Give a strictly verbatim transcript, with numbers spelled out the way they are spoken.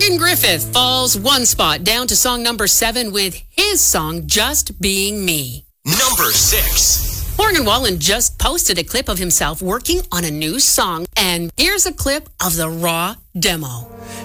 Morgan Griffith falls one spot down to song number seven with his song, Just Being Me. Number six. Morgan Wallen just posted a clip of himself working on a new song, and here's a clip of the raw demo.